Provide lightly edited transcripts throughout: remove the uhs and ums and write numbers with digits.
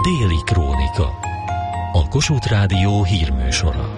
Déli Krónika. A Kossuth Rádió hírműsora.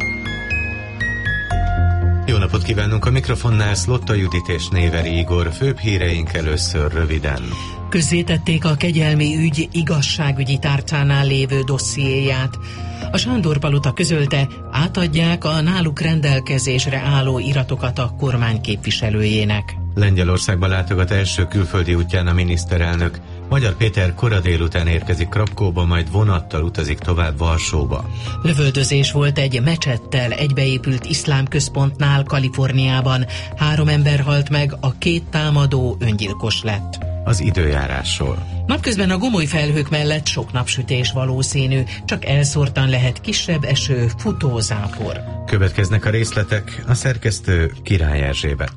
Jó napot kívánunk, a mikrofonnál Szlotta Judit és Néveri Igor. Főbb híreink először röviden. Közzétették a kegyelmi ügy igazságügyi tárcánál lévő dossziéját. A Sándor-palota közölte, átadják a náluk rendelkezésre álló iratokat a kormány képviselőjének. Lengyelországba látogat első külföldi útján a miniszterelnök. Magyar Péter kora délután érkezik Krapkóba, majd vonattal utazik tovább Varsóba. Lövöldözés volt egy mecsettel egybeépült iszlám központnál Kaliforniában. 3 ember halt meg, a 2 támadó öngyilkos lett. Az időjárásról. Napközben a gomoly felhők mellett sok napsütés valószínű, csak elszórtan lehet kisebb eső, futózápor. Következnek a részletek, a szerkesztő Király Erzsébet.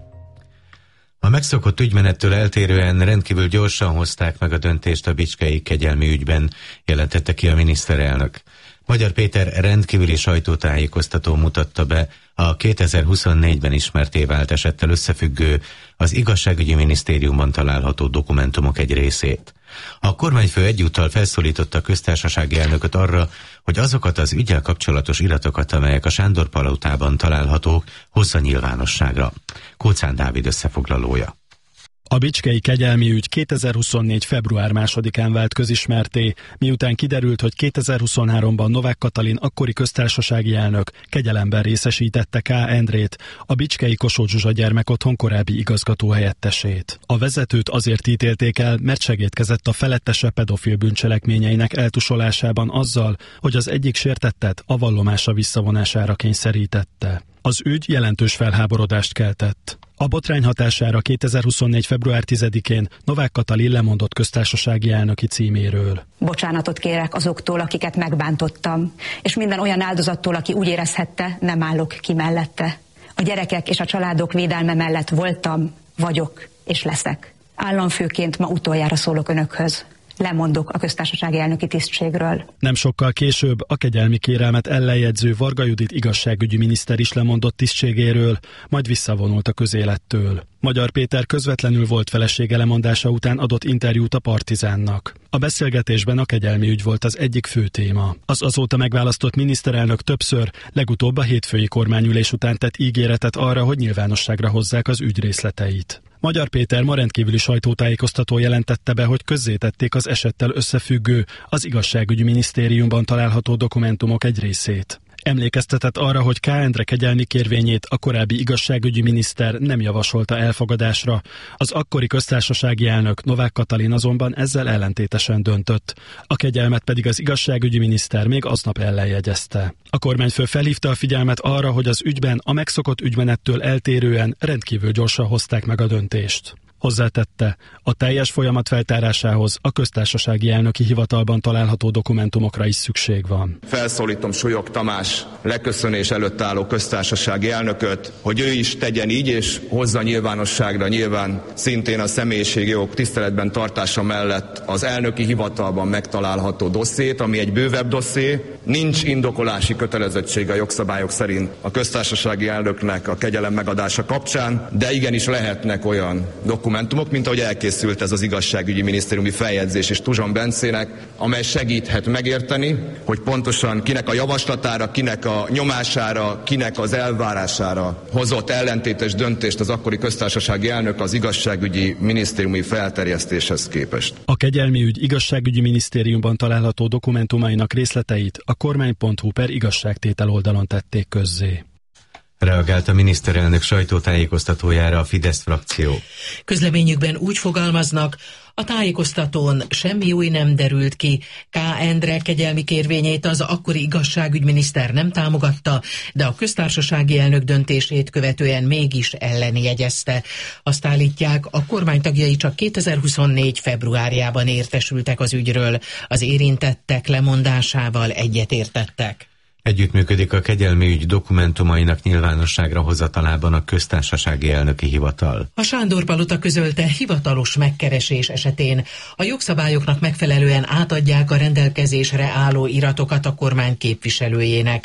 A megszokott ügymenettől eltérően rendkívül gyorsan hozták meg a döntést a bicskei kegyelmi ügyben, jelentette ki a miniszterelnök. Magyar Péter rendkívüli sajtótájékoztatón mutatta be a 2024-ben ismertté vált esettel összefüggő, az igazságügyi minisztériumban található dokumentumok egy részét. A kormányfő egyúttal felszólította a köztársasági elnököt arra, hogy azokat az üggyel kapcsolatos iratokat, amelyek a Sándor-palotában találhatók, hozza nyilvánosságra. Kóczán Dávid összefoglalója. A bicskei kegyelmi ügy 2024. február 2-án vált közismertté, miután kiderült, hogy 2023-ban Novák Katalin akkori köztársasági elnök kegyelemben részesítette K. Endrét, a bicskei Kossuth Zsuzsa gyermekotthon korábbi igazgatóhelyettesét. A vezetőt azért ítélték el, mert segédkezett a felettese pedofil bűncselekményeinek eltusolásában azzal, hogy az egyik sértettet a vallomása visszavonására kényszerítette. Az ügy jelentős felháborodást keltett. A botrány hatására 2024. február 10-én Novák Katalin lemondott köztársasági elnöki címéről. Bocsánatot kérek azoktól, akiket megbántottam, és minden olyan áldozattól, aki úgy érezhette, nem állok ki mellette. A gyerekek és a családok védelme mellett voltam, vagyok és leszek. Államfőként ma utoljára szólok önökhöz. Lemondok a köztársasági elnöki tisztségről. Nem sokkal később a kegyelmi kérelmet ellenjegyző Varga Judit igazságügyi miniszter is lemondott tisztségéről, majd visszavonult a közélettől. Magyar Péter közvetlenül volt felesége lemondása után adott interjút a Partizánnak. A beszélgetésben a kegyelmi ügy volt az egyik fő téma. Az azóta megválasztott miniszterelnök többször, legutóbb a hétfői kormányülés után tett ígéretet arra, hogy nyilvánosságra hozzák az ügy részleteit. Magyar Péter ma rendkívüli sajtótájékoztató jelentette be, hogy közzétették az esettel összefüggő, az igazságügyi minisztériumban található dokumentumok egy részét. Emlékeztetett arra, hogy K. Endre kegyelmi kérvényét a korábbi igazságügyi miniszter nem javasolta elfogadásra, az akkori köztársasági elnök Novák Katalin azonban ezzel ellentétesen döntött. A kegyelmet pedig az igazságügyi miniszter még aznap ellenjegyezte. A kormányfő felhívta a figyelmet arra, hogy az ügyben a megszokott ügymenettől eltérően rendkívül gyorsan hozták meg a döntést. Hozzátette, a teljes folyamat feltárásához a köztársasági elnöki hivatalban található dokumentumokra is szükség van. Felszólítom Súlyog Tamás leköszönés előtt álló köztársasági elnököt, hogy ő is tegyen így, és hozza nyilvánosságra nyilván szintén a személyiségi jogok tiszteletben tartása mellett az elnöki hivatalban megtalálható dossziét, ami egy bővebb dosszié. Nincs indokolási kötelezettség a jogszabályok szerint a köztársasági elnöknek a kegyelem megadása kapcsán, de igenis lehetnek olyan dokumentumok, mint ahogy elkészült ez az igazságügyi minisztériumi feljegyzés és Tuzson Bencének, amely segíthet megérteni, hogy pontosan kinek a javaslatára, kinek a nyomására, kinek az elvárására hozott ellentétes döntést az akkori köztársasági elnök az igazságügyi minisztériumi felterjesztéshez képest. A kegyelmi ügy igazságügyi minisztériumban található dokumentumainak részleteit a kormány.hu/igazságtétel oldalon tették közzé. Reagált a miniszterelnök sajtótájékoztatójára a Fidesz frakció. Közleményükben úgy fogalmaznak, a tájékoztatón semmi új nem derült ki. K. Endre kegyelmi kérvényét az akkori igazságügyminiszter nem támogatta, de a köztársasági elnök döntését követően mégis ellenjegyezte. Azt állítják, a kormány tagjai csak 2024. februárjában értesültek az ügyről, az érintettek lemondásával egyetértettek. Együttműködik a kegyelmi ügy dokumentumainak nyilvánosságra hozatalában a köztársasági elnöki hivatal. A Sándor-palota közölte, hivatalos megkeresés esetén a jogszabályoknak megfelelően átadják a rendelkezésre álló iratokat a kormány képviselőjének.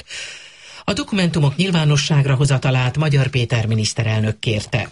A dokumentumok nyilvánosságra hozatalát Magyar Péter miniszterelnök kérte.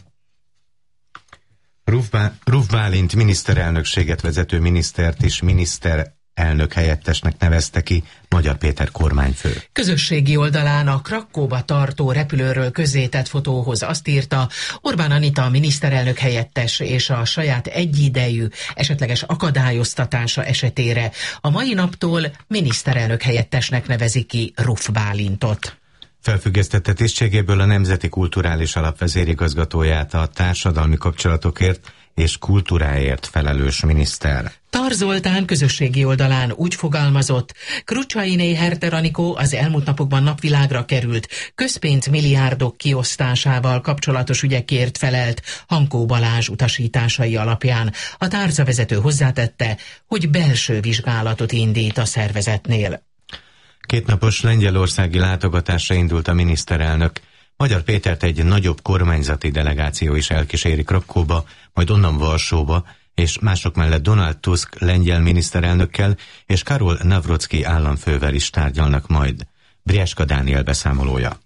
Ruf Bálint miniszterelnökséget vezető minisztert is miniszterelnök elnök helyettesnek nevezte ki Magyar Péter kormányfő. Közösségi oldalán a Krakkóba tartó repülőről közzétett fotóhoz azt írta, Orbán Anita miniszterelnök helyettes és a saját egyidejű esetleges akadályoztatása esetére a mai naptól miniszterelnök helyettesnek nevezi ki Ruff Bálintot. Felfüggesztette tisztségéből a Nemzeti Kulturális Alap vezérigazgatóját, a társadalmi kapcsolatokért és kultúráért felelős miniszter. Tar Zoltán közösségi oldalán úgy fogalmazott, Krucsainé Herter Anikó az elmúlt napokban napvilágra került, közpénzmilliárdok kiosztásával kapcsolatos ügyekért felelt Hankó Balázs utasításai alapján. A tárcavezető hozzátette, hogy belső vizsgálatot indít a szervezetnél. Kétnapos lengyelországi látogatásra indult a miniszterelnök. Magyar Pétert egy nagyobb kormányzati delegáció is elkíséri Krakkóba, majd onnan Varsóba, és mások mellett Donald Tusk lengyel miniszterelnökkel és Karol Nawrocki államfővel is tárgyalnak majd. Brieska Dániel beszámolója.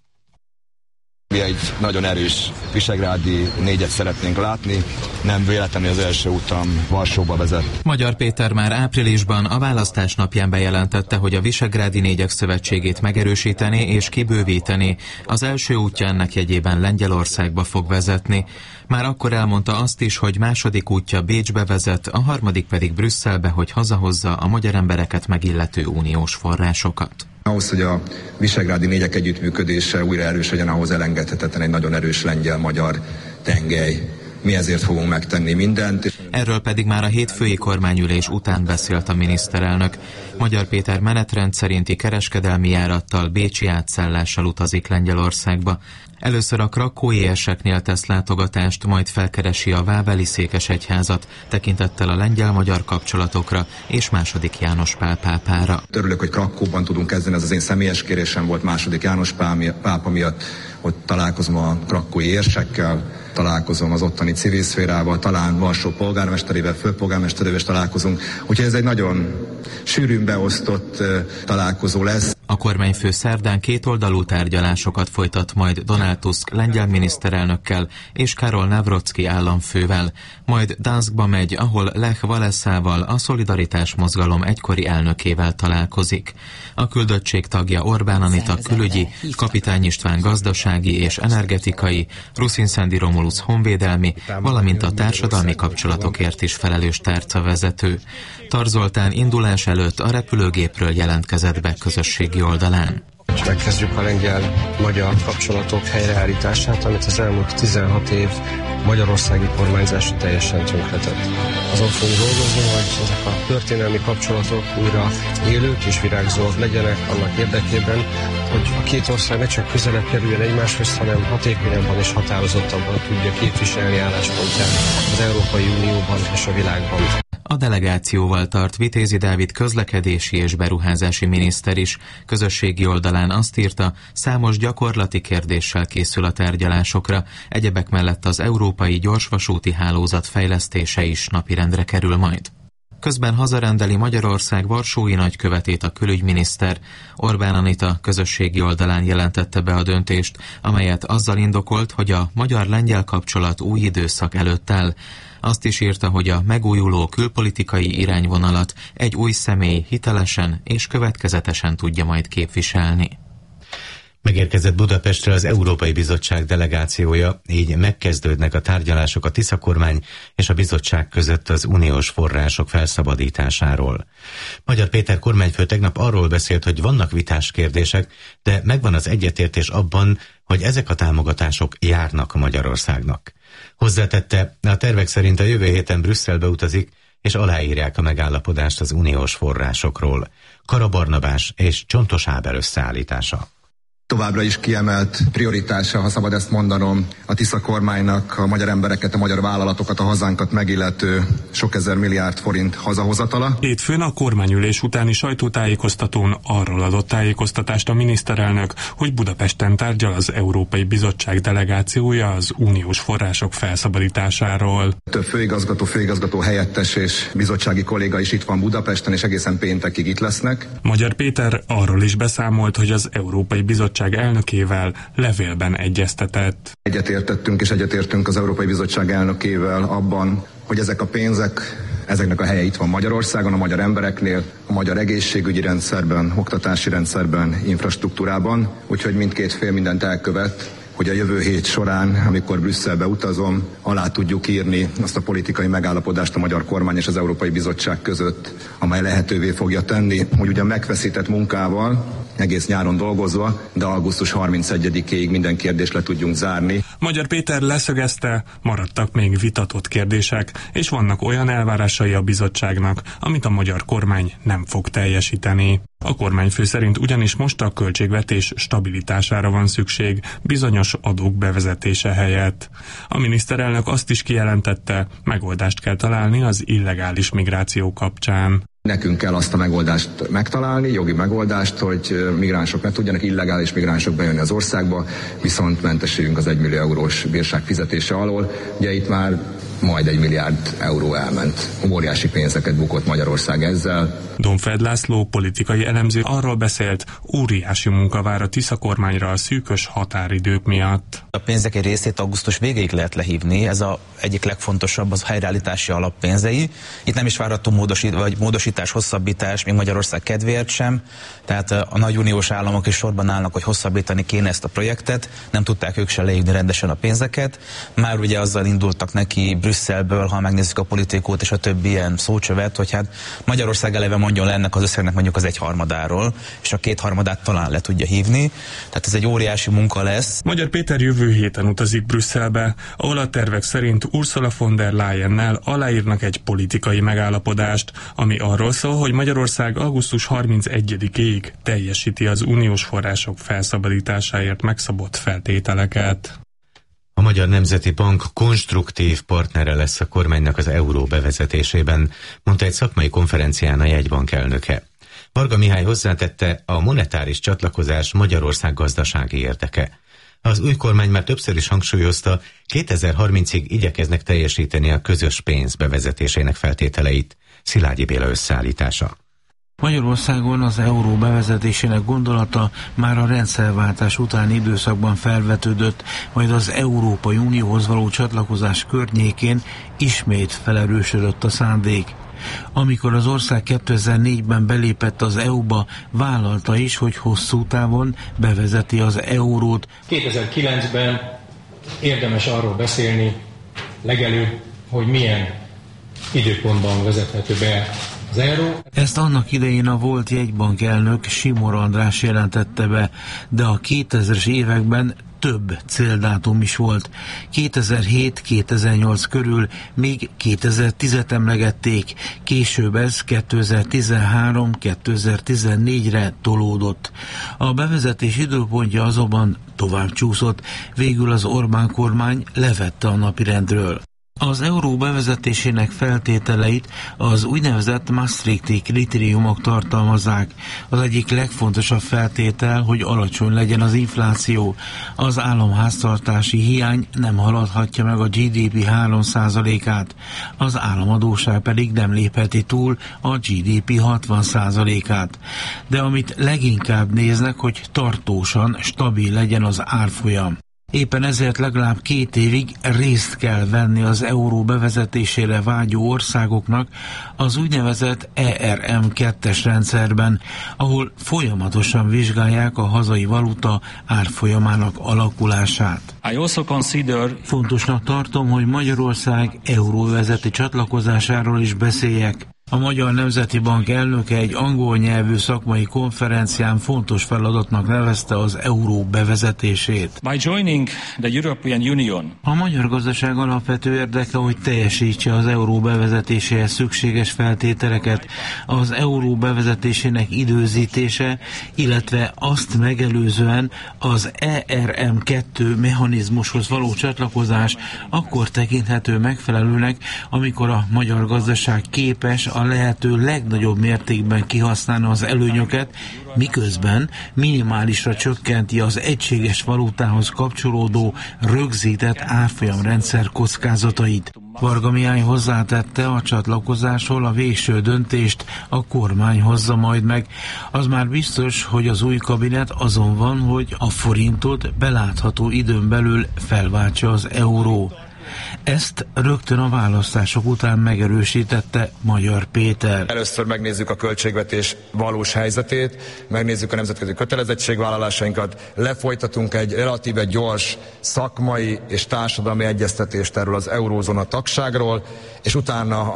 Mi egy nagyon erős visegrádi négyet szeretnénk látni, nem véletlenül az első utam Varsóba vezet. Magyar Péter már áprilisban a választás napján bejelentette, hogy a Visegrádi Négyek Szövetségét megerősíteni és kibővíteni. Az első útja ennek jegyében Lengyelországba fog vezetni. Már akkor elmondta azt is, hogy második útja Bécsbe vezet, a harmadik pedig Brüsszelbe, hogy hazahozza a magyar embereket megillető uniós forrásokat. Ahhoz, hogy a visegrádi négyek együttműködése újra erős legyen, ahhoz elengedhetetlen egy nagyon erős lengyel-magyar tengely. Mi ezért fogunk megtenni mindent. Erről pedig már a hétfői kormányülés után beszélt a miniszterelnök. Magyar Péter menetrend szerinti kereskedelmi járattal, bécsi átszállással utazik Lengyelországba. Először a krakkói érseknél tesz látogatást, majd felkeresi a váveli székesegyházat, tekintettel a lengyel-magyar kapcsolatokra és II. János Pál pápára. Örülök, hogy Krakkóban tudunk kezdeni, ez az én személyes kérésem volt II. János pápa miatt, hogy találkozom a krakkói érsekkel, találkozom az ottani civil szférával, talán Varsó polgármesterével, főpolgármesterével is találkozunk. Úgyhogy ez egy nagyon sűrűn beosztott találkozó lesz. A kormányfő szerdán kétoldalú tárgyalásokat folytat majd Donald Tusk lengyel miniszterelnökkel és Karol Nawrocki államfővel. Majd Danskba megy, ahol Lech Walesával, a Szolidaritás mozgalom egykori elnökével találkozik. A küldöttség tagja Orbán Anita külügyi, Kapitány István gazdasági és energetikai, Ruszin-Szendi Romulusz honvédelmi, valamint a társadalmi kapcsolatokért is felelős tárcavezető. Tar Zoltán indulás előtt a repülőgépről jelentkezett be közösségi oldalán. Megkezdjük a lengyel-magyar kapcsolatok helyreállítását, amit az elmúlt 16 év magyarországi kormányzása teljesen tönkretett. Azon fogunk dolgozni, hogy ezek a történelmi kapcsolatok újra élők és virágzóak legyenek annak érdekében, hogy a két ország ne csak közelebb kerüljön egymáshoz, hanem hatékonyabban és határozottabban tudja képviselni álláspontját az Európai Unióban és a világban. A delegációval tart Vitézi Dávid közlekedési és beruházási miniszter is. Közösségi oldalán azt írta, számos gyakorlati kérdéssel készül a tárgyalásokra, egyebek mellett az európai gyorsvasúti hálózat fejlesztése is napirendre kerül majd. Közben hazarendeli Magyarország varsói nagykövetét a külügyminiszter. Orbán Anita közösségi oldalán jelentette be a döntést, amelyet azzal indokolt, hogy a magyar-lengyel kapcsolat új időszak előtt áll. Azt is írta, hogy a megújuló külpolitikai irányvonalat egy új személy hitelesen és következetesen tudja majd képviselni. Megérkezett Budapestre az Európai Bizottság delegációja, így megkezdődnek a tárgyalások a Tisza kormány és a bizottság között az uniós források felszabadításáról. Magyar Péter kormányfő tegnap arról beszélt, hogy vannak vitás kérdések, de megvan az egyetértés abban, hogy ezek a támogatások járnak Magyarországnak. Hozzátette, a tervek szerint a jövő héten Brüsszelbe utazik, és aláírják a megállapodást az uniós forrásokról. Kara Barnabás és Csontos Áber összeállítása. Továbbra is kiemelt prioritása, ha szabad ezt mondanom, a Tisza kormánynak a magyar embereket, a magyar vállalatokat, a hazánkat megillető sok ezer milliárd forint hazahozatala. Hétfőn a kormányülés utáni sajtótájékoztatón arról adott tájékoztatást a miniszterelnök, hogy Budapesten tárgyal az Európai Bizottság delegációja az uniós források felszabadításáról. Több főigazgató helyettes és bizottsági kolléga is itt van Budapesten, és egészen péntekig itt lesznek. Magyar Péter arról is beszámolt, hogy az Európai Bizottság elnökével levélben egyeztetett. Egyetértettünk és egyetértünk az Európai Bizottság elnökével abban, hogy ezek a pénzek Ezeknek a helye itt van Magyarországon, a magyar embereknél, a magyar egészségügyi rendszerben, oktatási rendszerben, infrastruktúrában, úgyhogy mindkét fél mindent elkövet, hogy a jövő hét során, amikor Brüsszelbe utazom, alá tudjuk írni azt a politikai megállapodást a magyar kormány és az Európai Bizottság között, amely lehetővé fogja tenni, hogy ugyan megfeszített munkával, egész nyáron dolgozva, de augusztus 31-ig minden kérdést le tudjunk zárni. Magyar Péter leszögezte, maradtak még vitatott kérdések, és vannak olyan elvárásai a bizottságnak, amit a magyar kormány nem fog teljesíteni. A kormányfő szerint ugyanis most a költségvetés stabilitására van szükség, bizonyos adók bevezetése helyett. A miniszterelnök azt is kijelentette, megoldást kell találni az illegális migráció kapcsán. Nekünk kell azt a megoldást megtalálni, jogi megoldást, hogy migránsok ne tudjanak, illegális migránsok bejönni az országba, viszont mentesüljünk az 1 millió eurós bírság fizetése alól. Ugye itt már majd 1 milliárd euró elment. Óriási pénzeket bukott Magyarország ezzel. Donfeld László politikai elemző arról beszélt, óriási munka vár a Tisza kormányra a szűkös határidők miatt. A pénzek egy részét augusztus végéig lehet lehívni, ez az egyik legfontosabb, az helyreállítási alappénzei. Itt nem is várható módosítás, hosszabbítás, még Magyarország kedvéért sem. Tehát a nagy uniós államok is sorban állnak, hogy hosszabbítani kéne ezt a projektet, nem tudták ők se lehívni rendesen a pénzeket. Már ugye azzal indultak neki Brüsszelből, ha megnézzük a politikót és a többi ilyen szócsövet, hogy hát Magyarország eleve mondjon le ennek az összegnek mondjuk az 1/3, és a 2/3 talán le tudja hívni. Tehát ez egy óriási munka lesz. Magyar Péter jövő héten utazik Brüsszelbe, ahol a tervek szerint Ursula von der Leyennel aláírnak egy politikai megállapodást, ami arról szól, hogy Magyarország augusztus 31-ig teljesíti az uniós források felszabadításáért megszabott feltételeket. A Magyar Nemzeti Bank konstruktív partnere lesz a kormánynak az euró bevezetésében, mondta egy szakmai konferencián a jegybank elnöke. Varga Mihály hozzátette, a monetáris csatlakozás Magyarország gazdasági érdeke. Az új kormány már többször is hangsúlyozta, 2030-ig igyekeznek teljesíteni a közös pénz bevezetésének feltételeit. Szilágyi Béla összeállítása. Magyarországon az euró bevezetésének gondolata már a rendszerváltás utáni időszakban felvetődött, majd az Európai Unióhoz való csatlakozás környékén ismét felerősödött a szándék. Amikor az ország 2004-ben belépett az EU-ba, vállalta is, hogy hosszú távon bevezeti az eurót. 2009-ben érdemes arról beszélni legelőbb, hogy milyen időpontban vezethető be az euró. Ezt annak idején a volt jegybank elnök Simor András jelentette be, de a 2000-es években több céldátum is volt. 2007-2008 körül még 2010-et emlegették, később ez 2013-2014-re tolódott. A bevezetés időpontja azonban tovább csúszott, végül az Orbán kormány levette a napirendről. Az euró bevezetésének feltételeit az úgynevezett Maastrichti kritériumok tartalmazzák. Az egyik legfontosabb feltétel, hogy alacsony legyen az infláció. Az államháztartási hiány nem haladhatja meg a GDP 3%-át, az államadósság pedig nem lépheti túl a GDP 60%-át. De amit leginkább néznek, hogy tartósan stabil legyen az árfolyam. Éppen ezért legalább 2 évig részt kell venni az euró bevezetésére vágyó országoknak az úgynevezett ERM2-es rendszerben, ahol folyamatosan vizsgálják a hazai valuta árfolyamának alakulását. Fontosnak tartom, hogy Magyarország euróvezeti csatlakozásáról is beszéljek. A Magyar Nemzeti Bank elnöke egy angol nyelvű szakmai konferencián fontos feladatnak nevezte az euró bevezetését. A magyar gazdaság alapvető érdeke, hogy teljesítse az euró bevezetéséhez szükséges feltételeket. Az euró bevezetésének időzítése, illetve azt megelőzően az ERM2 mechanizmushoz való csatlakozás akkor tekinthető megfelelőnek, amikor a magyar gazdaság képes a lehető legnagyobb mértékben kihasználni az előnyöket, miközben minimálisra csökkenti az egységes valutához kapcsolódó rögzített árfolyamrendszer kockázatait. Varga Mihály hozzátette, a csatlakozásról a végső döntést a kormány hozza majd meg. Az már biztos, hogy az új kabinet azon van, hogy a forintot belátható időn belül felváltsa az euró. Ezt rögtön a választások után megerősítette Magyar Péter. Először megnézzük a költségvetés valós helyzetét, megnézzük a nemzetközi kötelezettségvállalásainkat, lefolytatunk egy relatíve gyors szakmai és társadalmi egyeztetést erről az eurózóna tagságról, és utána,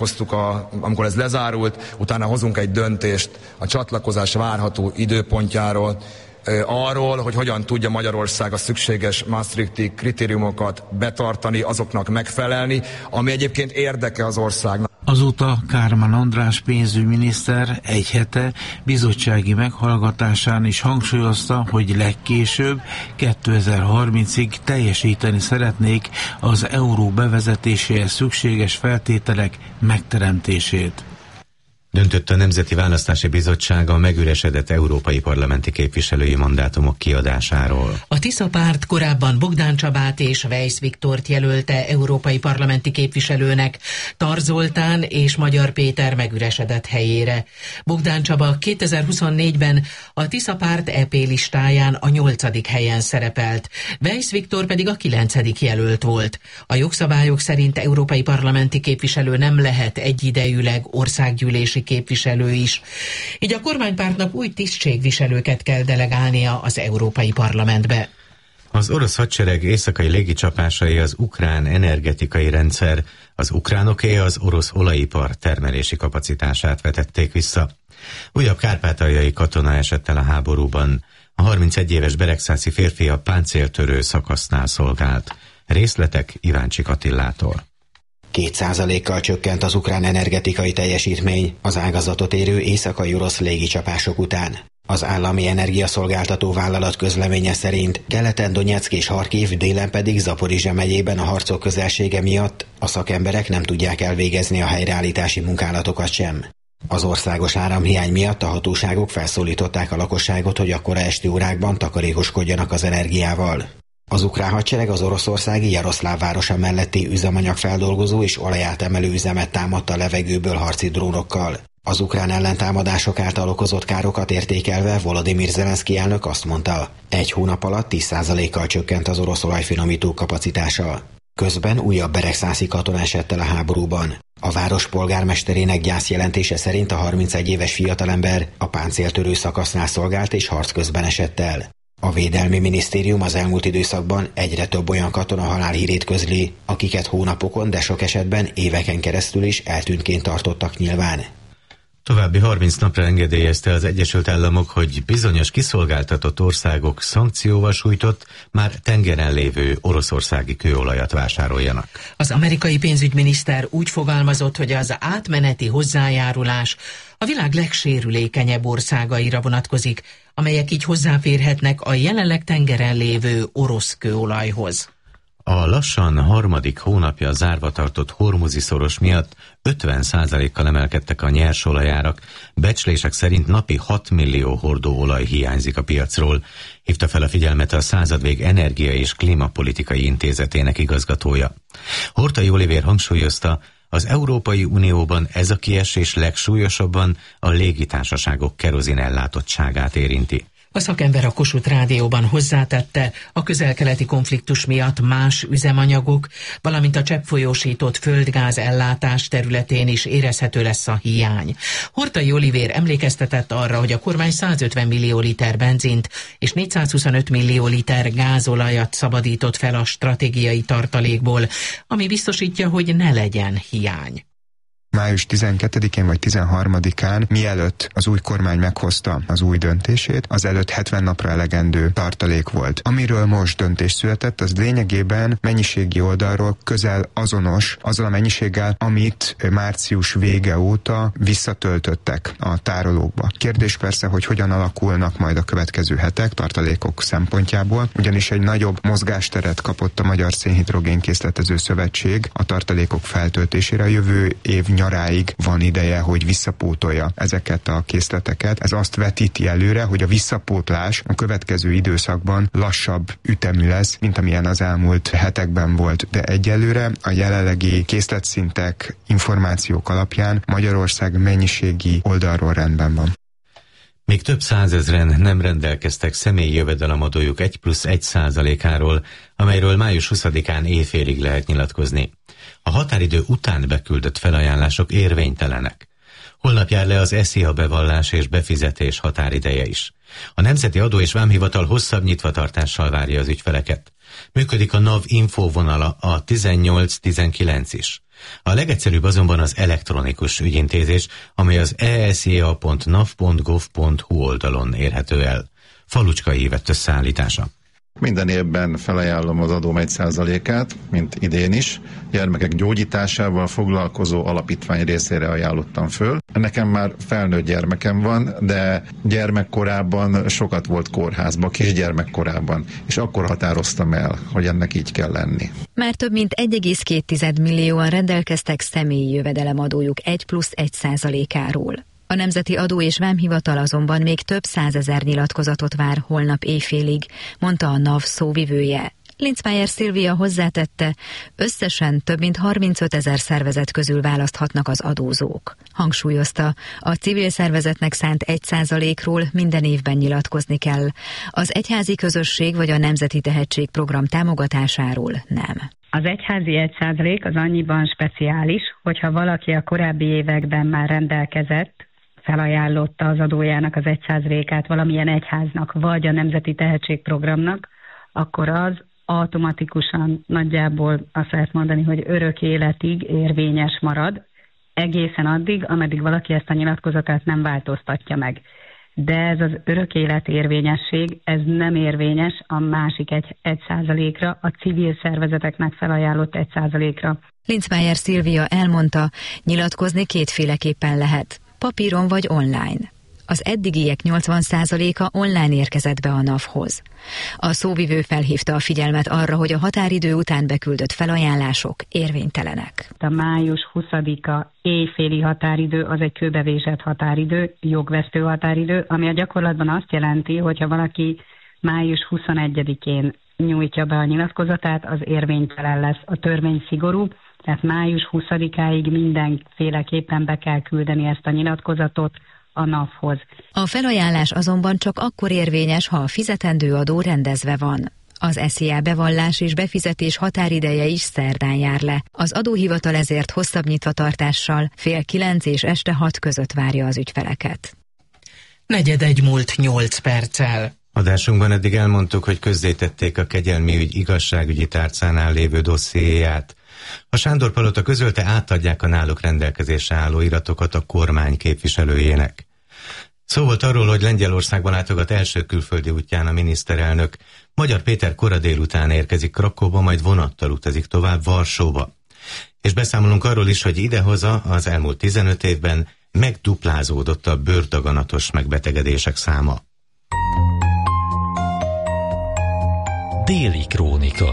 amikor ez lezárult, utána hozunk egy döntést a csatlakozás várható időpontjáról, arról, hogy hogyan tudja Magyarország a szükséges maastrichti kritériumokat betartani, azoknak megfelelni, ami egyébként érdeke az országnak. Azóta Kármán András pénzügyminiszter egy hete bizottsági meghallgatásán is hangsúlyozta, hogy legkésőbb 2030-ig teljesíteni szeretnék az euró bevezetéséhez szükséges feltételek megteremtését. Döntött a Nemzeti Választási Bizottság a megüresedett európai parlamenti képviselői mandátumok kiadásáról. A Tisza párt korábban Bogdán Csabát és Weisz Viktort jelölte európai parlamenti képviselőnek, Tar Zoltán és Magyar Péter megüresedett helyére. Bogdán Csaba 2024-ben a Tisza párt EP listáján a 8. helyen szerepelt, Weisz Viktor pedig a 9. jelölt volt. A jogszabályok szerint európai parlamenti képviselő nem lehet egyidejűleg országgyűlési képviselő is. Így a kormánypártnak új tisztségviselőket kell delegálnia az Európai Parlamentbe. Az orosz hadsereg éjszakai légicsapásai az ukrán energetikai rendszer, az ukránoké az orosz olajipar termelési kapacitását vetették vissza. Újabb kárpátaljai katona esett el a háborúban. A 31 éves beregszászi férfi a páncéltörő szakasznál szolgált. Részletek Iváncsik Attillától. 2%-kal csökkent az ukrán energetikai teljesítmény az ágazatot érő éjszakai orosz légicsapások után. Az állami energiaszolgáltató vállalat közleménye szerint keleten Donyeck és Harkiv, délen pedig Zaporizsja megyében a harcok közelsége miatt a szakemberek nem tudják elvégezni a helyreállítási munkálatokat sem. Az országos áramhiány miatt a hatóságok felszólították a lakosságot, hogy a kora esti órákban takarékoskodjanak az energiával. Az ukrán hadsereg az oroszországi Jaroszláv városa melletti üzemanyagfeldolgozó és olajátemelő üzemet támadta a levegőből harci drónokkal. Az ukrán ellentámadások által okozott károkat értékelve Volodymyr Zelenszky elnök azt mondta, egy hónap alatt 10%-kal csökkent az orosz olajfinomító kapacitása. Közben újabb beregszászi katona esett el a háborúban. A város polgármesterének gyászjelentése szerint a 31 éves fiatalember a páncéltörő szakasznál szolgált és harc közben esett el. A Védelmi Minisztérium az elmúlt időszakban egyre több olyan katona halálhírét közli, akiket hónapokon, de sok esetben éveken keresztül is eltűntként tartottak nyilván. További 30 napra engedélyezte az Egyesült Államok, hogy bizonyos kiszolgáltatott országok szankcióval sújtott, már tengeren lévő oroszországi kőolajat vásároljanak. Az amerikai pénzügyminiszter úgy fogalmazott, hogy az átmeneti hozzájárulás a világ legsérülékenyebb országaira vonatkozik, amelyek így hozzáférhetnek a jelenleg tengeren lévő orosz kőolajhoz. A lassan harmadik hónapja zárva tartott Hormuzi szoros miatt 50%-kal emelkedtek a nyersolajárak, becslések szerint napi 6 millió hordó olaj hiányzik a piacról, hívta fel a figyelmet a Századvég Energia és Klímapolitikai Intézetének igazgatója. Horthy Olivér hangsúlyozta, az Európai Unióban ez a kiesés legsúlyosabban a légitársaságok kerozin ellátottságát érinti. A szakember a Kossuth Rádióban hozzátette, a közel-keleti konfliktus miatt más üzemanyagok, valamint a cseppfolyósított földgáz ellátás területén is érezhető lesz a hiány. Horthy Olivér emlékeztetett arra, hogy a kormány 150 millió liter benzint és 425 millió liter gázolajat szabadított fel a stratégiai tartalékból, ami biztosítja, hogy ne legyen hiány. Május 12-én vagy 13-án, mielőtt az új kormány meghozta az új döntését, az előtt 70 napra elegendő tartalék volt. Amiről most döntés született, az lényegében mennyiségi oldalról közel azonos azzal a mennyiséggel, amit március vége óta visszatöltöttek a tárolókba. Kérdés persze, hogy hogyan alakulnak majd a következő hetek tartalékok szempontjából, ugyanis egy nagyobb mozgásteret kapott a Magyar Szénhidrogén-készletező Szövetség a tartalékok feltöltésére. A jövő év nyaráig van ideje, hogy visszapótolja ezeket a készleteket. Ez azt vetíti előre, hogy a visszapótlás a következő időszakban lassabb ütemű lesz, mint amilyen az elmúlt hetekben volt. De egyelőre a jelenlegi készletszintek, információk alapján Magyarország mennyiségi oldalról rendben van. Még több százezren nem rendelkeztek személyi jövedelemadójuk 1+1%-áról, amelyről május 20-án éjfélig lehet nyilatkozni. A határidő után beküldött felajánlások érvénytelenek. Holnap jár le az SZIA bevallás és befizetés határideje is. A Nemzeti Adó és Vámhivatal hosszabb nyitvatartással várja az ügyfeleket. Működik a NAV infóvonala, a 1819 is. A legegyszerűbb azonban az elektronikus ügyintézés, amely az esia.nav.gov.hu oldalon érhető el. Falucskai Ívett összeállítása. Minden évben felajánlom az adóm 1%-át, mint idén is. Gyermekek gyógyításával foglalkozó alapítvány részére ajánlottam föl. Nekem már felnőtt gyermekem van, de gyermekkorában sokat volt kórházba, kisgyermekkorában, és akkor határoztam el, hogy ennek így kell lenni. Már több mint 1,2 millióan rendelkeztek személyi jövedelemadójuk 1+1%-áról. A Nemzeti Adó és Vámhivatal azonban még több százezer nyilatkozatot vár holnap éjfélig, mondta a NAV szóvivője. Linzmeier Szilvia hozzátette, összesen több mint 35 000 szervezet közül választhatnak az adózók. Hangsúlyozta, a civil szervezetnek szánt 1%-ról minden évben nyilatkozni kell. Az egyházi közösség vagy a Nemzeti Tehetségprogram támogatásáról nem. Az egyházi 1% az annyiban speciális, hogyha valaki a korábbi években már rendelkezett, felajánlotta az adójának az 1%-át valamilyen egyháznak, vagy a Nemzeti Tehetségprogramnak, akkor az automatikusan nagyjából azt lehet mondani, hogy örök életig érvényes marad, egészen addig, ameddig valaki ezt a nyilatkozatát nem változtatja meg. De ez az örök élet érvényesség, ez nem érvényes a másik 1%-ra, a civil szervezeteknek felajánlott 1%-ra. Linzmeier Szilvia elmondta, nyilatkozni kétféleképpen lehet, papíron vagy online. Az eddigiek 80%-a online érkezett be a NAV-hoz. A szóvivő felhívta a figyelmet arra, hogy a határidő után beküldött felajánlások érvénytelenek. A május 20-a éjféli határidő az egy kőbevésett határidő, jogvesztő határidő, ami a gyakorlatban azt jelenti, hogyha valaki május 21-én nyújtja be a nyilatkozatát, az érvénytelen lesz. A törvény szigorú, tehát május 20-áig mindenféleképpen be kell küldeni ezt a nyilatkozatot a NAV-hoz. A felajánlás azonban csak akkor érvényes, ha a fizetendő adó rendezve van. Az SZIA bevallás és befizetés határideje is szerdán jár le. Az adóhivatal ezért hosszabb nyitvatartással 8:30 és este 6 között várja az ügyfeleket. 4:45 múlt 8 perccel. Adásunkban eddig elmondtuk, hogy közzétették a kegyelmi ügy igazságügyi tárcánál lévő dossziéját. A Sándor-palota közölte, átadják a náluk rendelkezésre álló iratokat a kormány képviselőjének. Szó volt arról, hogy Lengyelországban látogat első külföldi útján a miniszterelnök. Magyar Péter kora délután érkezik Krakóba, majd vonattal utazik tovább Varsóba. És beszámolunk arról is, hogy idehaza az elmúlt 15 évben megduplázódott a bőrdaganatos megbetegedések száma. Déli krónika.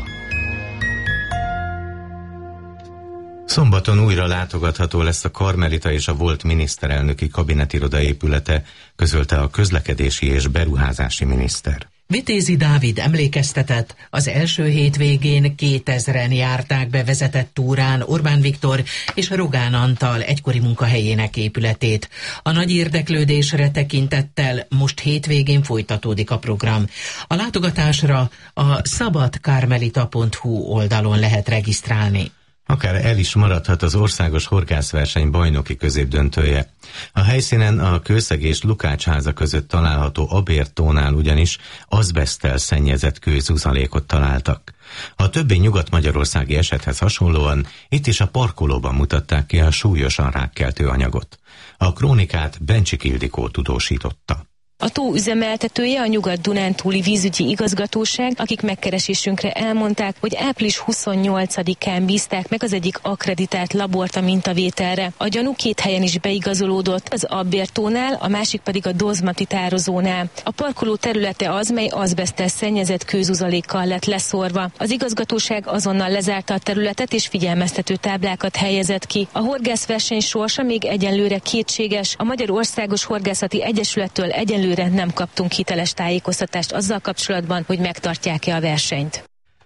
Szombaton újra látogatható lesz a Karmelita és a volt miniszterelnöki kabinetiroda épülete, közölte a közlekedési és beruházási miniszter. Vitézi Dávid emlékeztetett, az első hétvégén 2000-en járták bevezetett túrán Orbán Viktor és Rogán Antal egykori munkahelyének épületét. A nagy érdeklődésre tekintettel most hétvégén folytatódik a program. A látogatásra a szabadkarmelita.hu oldalon lehet regisztrálni. Akár el is maradhat az országos horgászverseny bajnoki középdöntője. A helyszínen a Kőszeg és Lukács háza között található Abértónál ugyanis azbeszttel szennyezett kőzuzalékot találtak. A többi nyugat-magyarországi esethez hasonlóan itt is a parkolóban mutatták ki a súlyosan rákkeltő anyagot. A krónikát Bencsik Ildikó tudósította. A tó üzemeltetője a Nyugat-Dunántúli vízügyi igazgatóság, akik megkeresésünkre elmondták, hogy április 28-án bízták meg az egyik akkreditált labort a mintavételre. A gyanú 2 helyen is beigazolódott, az Abértónál, a másik pedig a Dozmati tározónál. A parkoló területe az, mely azbeszttel szennyezett kőzuzalékkal lett leszórva. Az igazgatóság azonnal lezárta a területet és figyelmeztető táblákat helyezett ki. A horgászverseny sorsa még egyenlőre kétséges. A Magyar Országos Horgászati Egyesülettől egyenlőre nem kaptunk hiteles tájékoztatást azzal kapcsolatban, hogy megtartják-e a versenyt.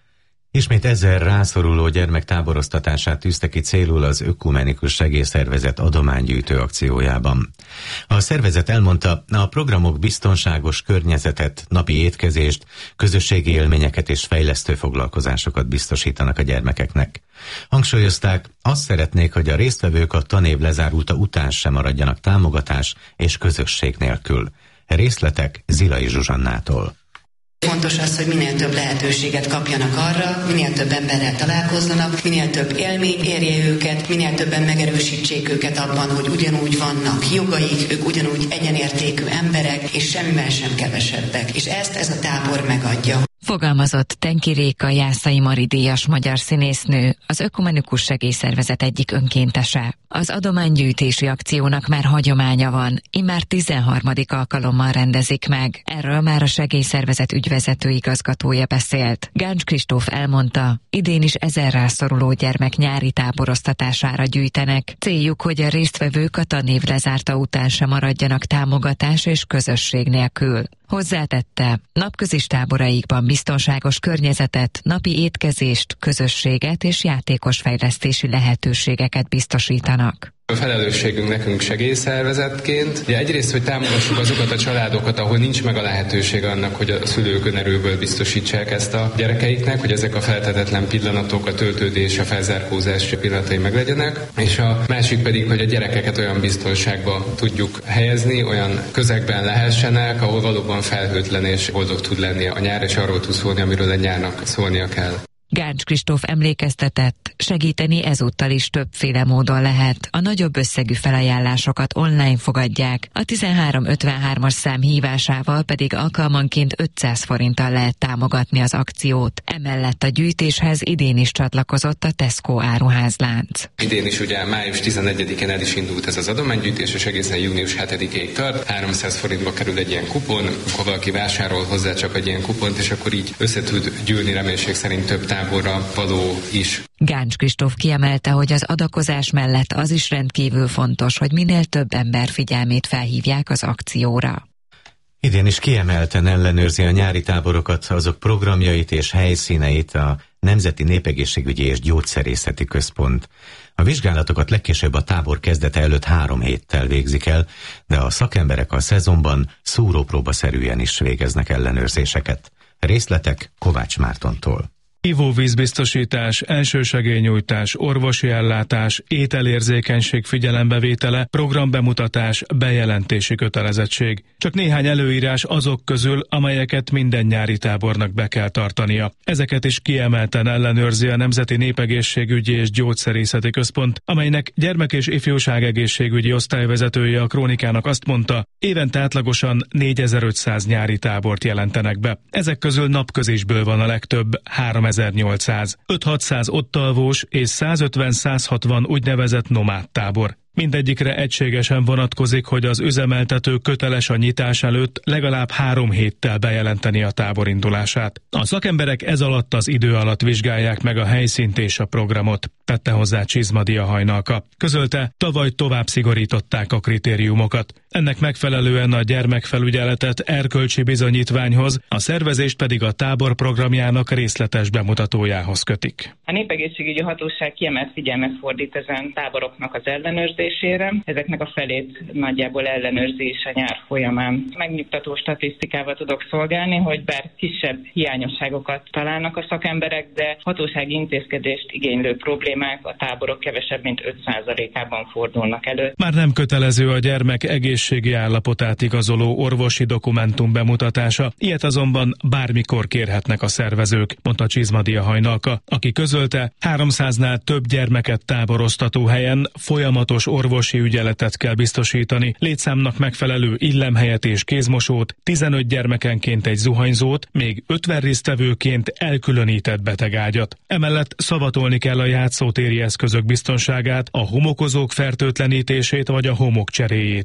Ismét 1000 rászoruló gyermek táboroztatását tűzte ki célul az Ökumenikus Segélyszervezet adománygyűjtő akciójában. A szervezet elmondta, a programok biztonságos környezetet, napi étkezést, közösségi élményeket és fejlesztő foglalkozásokat biztosítanak a gyermekeknek. Hangsúlyozták, azt szeretnék, hogy a résztvevők a tanév lezárulta után sem maradjanak támogatás és közösség nélkül. Részletek Zilai Zsuzsannától. Fontos az, hogy minél több lehetőséget kapjanak arra, minél több emberrel találkozzanak, minél több élmény érje őket, minél többen megerősítsék őket abban, hogy ugyanúgy vannak jogaik, ők ugyanúgy egyenértékű emberek, és semmivel sem kevesebbek. És ezt ez a tábor megadja. Fogalmazott Tenki Réka Jászai Mari díjas magyar színésznő, az Ökumenikus Segélyszervezet egyik önkéntese. Az adománygyűjtési akciónak már hagyománya van, immár 13. alkalommal rendezik meg. Erről már a segélyszervezet ügyvezető igazgatója beszélt. Gáncs Kristóf elmondta, idén is 1000 rászoruló gyermek nyári táboroztatására gyűjtenek. Céljuk, hogy a résztvevők a tanév lezárta után sem maradjanak támogatás és közösség nélkül. Hozzátette, napközis táboraikban biztonságos környezetet, napi étkezést, közösséget és játékos fejlesztési lehetőségeket biztosítanak. A felelősségünk nekünk segélyszervezetként, ugye egyrészt, hogy támogassuk azokat a családokat, ahol nincs meg a lehetőség annak, hogy a szülők önerőből biztosítsák ezt a gyerekeiknek, hogy ezek a feltetetlen pillanatok, a töltődés, a felzárkózás pillanatai meglegyenek, és a másik pedig, hogy a gyerekeket olyan biztonságba tudjuk helyezni, olyan közegben lehessenek, ahol valóban felhőtlen és boldog tud lenni a nyár, és arról tud szólni, amiről a nyárnak szólnia kell. Gáncs Kristóf emlékeztetett, segíteni ezúttal is többféle módon lehet. A nagyobb összegű felajánlásokat online fogadják, a 1353-as szám hívásával pedig alkalmanként 500 forinttal lehet támogatni az akciót. Emellett a gyűjtéshez idén is csatlakozott a Tesco áruházlánc. Idén is ugye május 11-én el is indult ez az adománygyűjtés, és egészen június 7-ig tart. 300 forintba kerül egy ilyen kupon, akkor valaki vásárol hozzá csak egy ilyen kupont, és akkor így össze tud gyűlni reménység szerint több táborra való is. Gáncs Kristóf kiemelte, hogy az adakozás mellett az is rendkívül fontos, hogy minél több ember figyelmét felhívják az akcióra. Idén is kiemelten ellenőrzi a nyári táborokat, azok programjait és helyszíneit a Nemzeti Népegészségügyi és Gyógyszerészeti Központ. A vizsgálatokat legkésőbb a tábor kezdete előtt 3 héttel végzik el, de a szakemberek a szezonban szúrópróbaszerűen is végeznek ellenőrzéseket. Részletek Kovács Mártontól. Ivóvízbiztosítás, elsősegélynyújtás, orvosi ellátás, ételérzékenység figyelembevétele, programbemutatás, bejelentési kötelezettség. Csak néhány előírás azok közül, amelyeket minden nyári tábornak be kell tartania. Ezeket is kiemelten ellenőrzi a Nemzeti Népegészségügyi és Gyógyszerészeti Központ, amelynek gyermek- és ifjúságegészségügyi osztályvezetője a Krónikának azt mondta, évente átlagosan 4500 nyári tábort jelentenek be. Ezek közül napközisből van a legtöbb, 3800, 5-600 ottalvós és 150-160 úgynevezett nomád tábor. Mindegyikre egységesen vonatkozik, hogy az üzemeltető köteles a nyitás előtt legalább 3 héttel bejelenteni a tábor indulását. A szakemberek ez alatt az idő alatt vizsgálják meg a helyszínt és a programot, tette hozzá Csizmadia Hajnalka. Közölte, tavaly tovább szigorították a kritériumokat. Ennek megfelelően a gyermekfelügyeletet erkölcsi bizonyítványhoz, a szervezést pedig a tábor programjának részletes bemutatójához kötik. A Népegészségügyi Hatóság kiemelt figyelmet fordít ezen táboroknak az ellenőrzésére. Ezeknek a felét nagyjából ellenőrzés a nyár folyamán. Megnyugtató statisztikával tudok szolgálni, hogy bár kisebb hiányosságokat találnak a szakemberek, de hatósági intézkedést igénylő problémák a táborok kevesebb mint 5%-ában fordulnak elő. Már nem kötelező a gyermek egészségi állapotát igazoló orvosi dokumentum bemutatása, ilyet azonban bármikor kérhetnek a szervezők, mondta Csizmadia Hajnalka, aki közölte, 300-nál több gyermeket táboroztató helyen folyamatos orvosi ügyeletet kell biztosítani, létszámnak megfelelő illemhelyet és kézmosót, 15 gyermekenként egy zuhanyzót, még 50 résztvevőként elkülönített betegágyat. Emellett szavatolni kell a játszótéri eszközök biztonságát, a homokozók fertőtlenítését vagy a homok cseréjét is.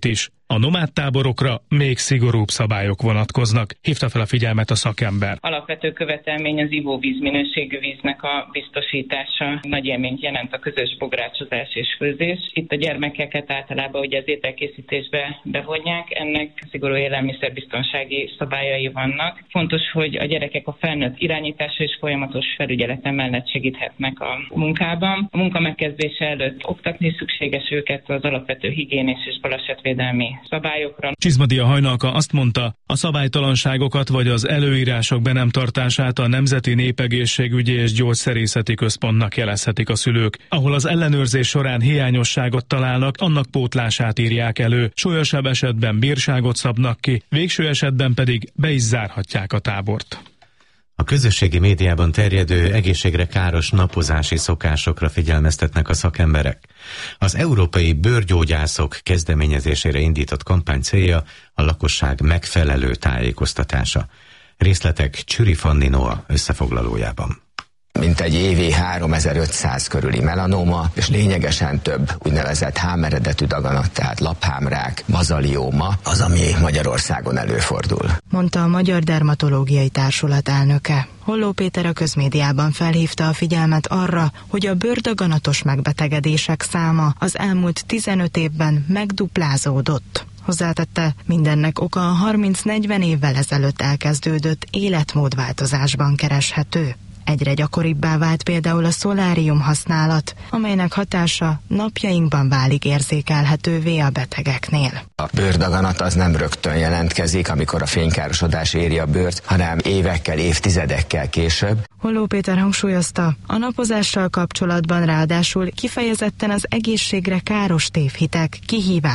A nomád táborokra még szigorúbb szabályok vonatkoznak, hívta fel a figyelmet a szakember. Alapvető követelmény az ivóvíz minőségű víznek a biztosítása. Nagy élményt jelent a közös bográcsozás és főzés. Itt a gyermekeket általában ugye az ételkészítésbe bevonják, ennek szigorú élelmiszerbiztonsági szabályai vannak. Fontos, hogy a gyerekek a felnőtt irányítása és folyamatos felügyelete mellett segíthetnek a munkában. A munka megkezdése előtt oktatni szükséges őket az alapvető higiénés és balesetvédelmi szabályokra. Csizmadia Hajnalka azt mondta, a szabálytalanságokat vagy az előírások be nem tartását a Nemzeti Népegészségügyi és Gyógyszerészeti Központnak jelezhetik a szülők. Ahol az ellenőrzés során hiányosságot találnak, annak pótlását írják elő, súlyosabb esetben bírságot szabnak ki, végső esetben pedig be is zárhatják a tábort. A közösségi médiában terjedő egészségre káros napozási szokásokra figyelmeztetnek a szakemberek. Az európai bőrgyógyászok kezdeményezésére indított kampány célja a lakosság megfelelő tájékoztatása. Részletek Csüri Fanni Noa összefoglalójában. Mintegy évi 3500 körüli melanóma, és lényegesen több úgynevezett hámeredetű daganat, tehát laphámrák, bazalióma, az, ami Magyarországon előfordul. Mondta a Magyar Dermatológiai Társulat elnöke. Holló Péter a közmédiában felhívta a figyelmet arra, hogy a bőrdaganatos megbetegedések száma az elmúlt 15 évben megduplázódott. Hozzátette, mindennek oka a 30-40 évvel ezelőtt elkezdődött életmódváltozásban kereshető. Egyre gyakoribbá vált például a szolárium használat, amelynek hatása napjainkban válik érzékelhetővé a betegeknél. A bőrdaganat az nem rögtön jelentkezik, amikor a fénykárosodás éri a bőrt, hanem évekkel, évtizedekkel később. Holló Péter hangsúlyozta, a napozással kapcsolatban ráadásul kifejezetten az egészségre káros tévhitek kihívás